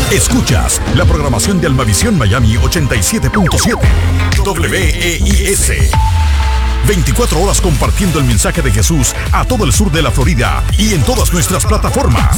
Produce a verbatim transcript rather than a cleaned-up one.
Escuchas la programación de Almavisión Miami ochenta y siete punto siete. W E I S. veinticuatro horas compartiendo el mensaje de Jesús a todo el sur de la Florida y en todas nuestras plataformas.